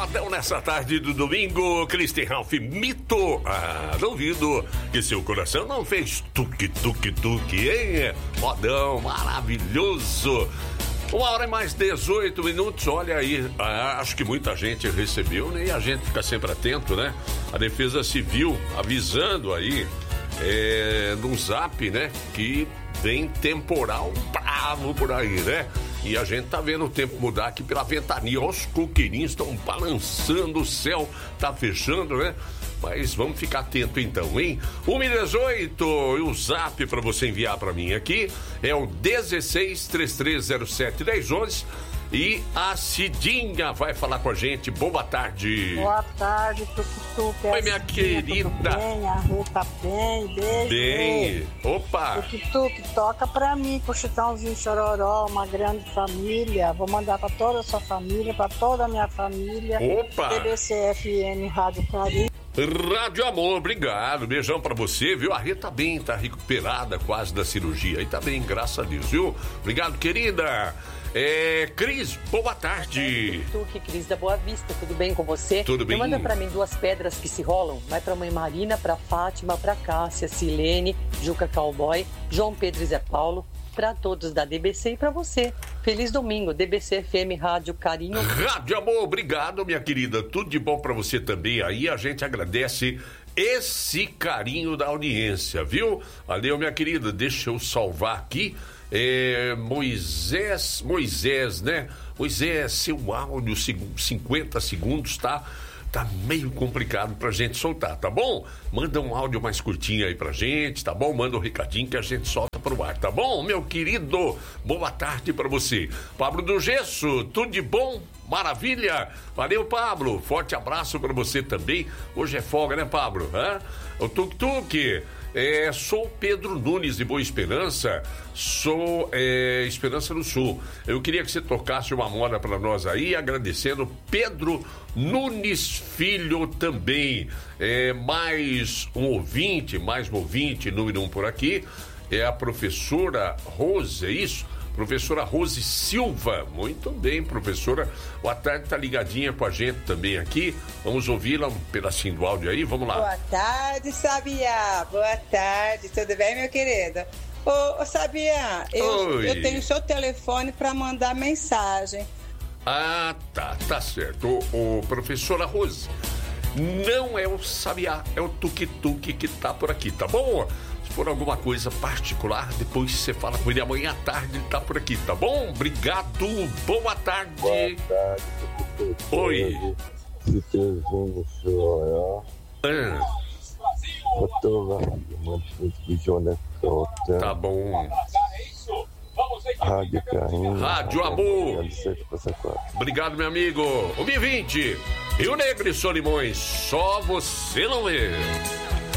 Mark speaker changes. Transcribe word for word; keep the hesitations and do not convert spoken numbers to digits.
Speaker 1: modão nessa tarde do domingo. Christian Ralph, mito. Ah, duvido que seu coração não fez tuque-tuque-tuque, hein? Modão maravilhoso. Uma hora e mais dezoito minutos, olha aí, acho que muita gente recebeu, né? E a gente fica sempre atento, né? A Defesa Civil avisando aí, é, no zap, né? Que vem temporal bravo por aí, né? E a gente tá vendo o tempo mudar aqui pela ventania. Os coqueirinhos estão balançando, o céu tá fechando, né? Mas vamos ficar atento então, hein? uma e dezoito, e o zap para você enviar para mim aqui é o dezesseis, três três zero sete, dez onze. E a Cidinha vai falar com a gente. Boa tarde.
Speaker 2: Boa tarde, Tuque-Tuque.
Speaker 1: Oi, minha
Speaker 2: Cidinha,
Speaker 1: querida.
Speaker 2: Tudo bem? A Rê tá bem, beijo.
Speaker 1: Bem. Opa.
Speaker 2: Tuque-Tuque, toca pra mim, com o Chitãozinho Chororó, uma grande família. Vou mandar pra toda a sua família, pra toda a minha família.
Speaker 1: Opa.
Speaker 2: D B C F M, Rádio Carinho.
Speaker 1: Rádio Amor, obrigado, beijão pra você, viu? A Rê tá bem, tá recuperada quase da cirurgia, aí tá bem, graças a Deus, viu? Obrigado, querida. É, Cris, boa tarde.
Speaker 3: Tuque, Cris da Boa Vista, tudo bem com você?
Speaker 1: Tudo bem.
Speaker 3: Me manda pra mim duas pedras que se rolam, vai pra mãe Marina, pra Fátima, pra Cássia, Silene, Juca Cowboy, João Pedro e Zé Paulo, pra todos da D B C e pra você. Feliz domingo, D B C F M Rádio Carinho.
Speaker 1: Rádio Amor, obrigado, minha querida. Tudo de bom pra você também. Aí a gente agradece esse carinho da audiência, viu? Valeu, minha querida. Deixa eu salvar aqui. É, Moisés, Moisés, né? Moisés, seu áudio, cinquenta segundos, tá? Tá meio complicado pra gente soltar, tá bom? Manda um áudio mais curtinho aí pra gente, tá bom? Manda um recadinho que a gente solta pro ar, tá bom, meu querido? Boa tarde pra você. Pablo do Gesso, tudo de bom? Maravilha! Valeu, Pablo. Forte abraço pra você também. Hoje é folga, né, Pablo? Hã? O Tuk-Tuk. É, sou Pedro Nunes de Boa Esperança, sou é, Esperança do Sul. Eu queria que você tocasse uma moda para nós aí, agradecendo Pedro Nunes Filho também. É, mais um ouvinte, mais um ouvinte, número um por aqui, é a professora Rose, é isso? Professora Rose Silva, muito bem, professora. Boa tarde, tá ligadinha com a gente também aqui. Vamos ouvi-la, um pedacinho do áudio aí, vamos lá.
Speaker 4: Boa tarde, Sabiá. Boa tarde, tudo bem, meu querido? Ô, ô Sabiá, eu, eu tenho seu telefone para mandar mensagem.
Speaker 1: Ah, tá, tá certo. Ô, ô, professora Rose, não é o Sabiá, é o Tuk-Tuk que tá por aqui, tá bom? Se for alguma coisa particular, depois você fala com ele amanhã à tarde, ele tá por aqui, tá bom? Obrigado, boa tarde.
Speaker 5: Boa tarde, Tuk-Tuk.
Speaker 1: Oi.
Speaker 5: Chitãozinho Chororó.
Speaker 1: Ah.
Speaker 5: Eu tô lá, uma transmissão da Tota.
Speaker 1: Tá bom.
Speaker 5: Rádio Carinho.
Speaker 1: Rádio Amor. Obrigado, meu amigo. O B vinte. Rio Negro e Solimões. Só você não vê.